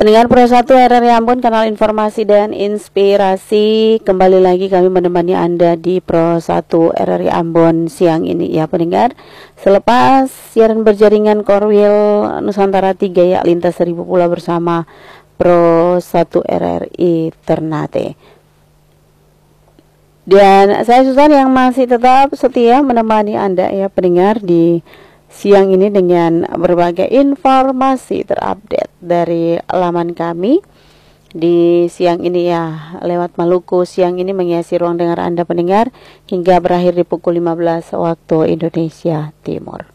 Pendengar Pro 1 RRI Ambon, kanal informasi dan inspirasi. Kembali lagi kami menemani Anda di Pro 1 RRI Ambon siang ini ya pendengar. Selepas siaran berjaringan Korwil Nusantara 3 ya, lintas 1000 pulau bersama Pro 1 RRI Ternate. Dan saya Susan yang masih tetap setia menemani Anda ya pendengar di siang ini dengan berbagai informasi terupdate dari laman kami di siang ini ya, lewat Maluku. Siang ini menghiasi ruang dengar Anda pendengar hingga berakhir di pukul 15 waktu Indonesia Timur.